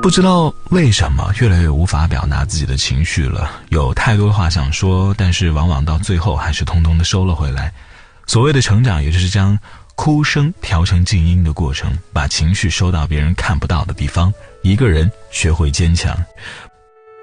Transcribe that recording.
不知道为什么越来越无法表达自己的情绪了，有太多的话想说，但是往往到最后还是通通的收了回来。所谓的成长，也就是将哭声调成静音的过程，把情绪收到别人看不到的地方，一个人学会坚强。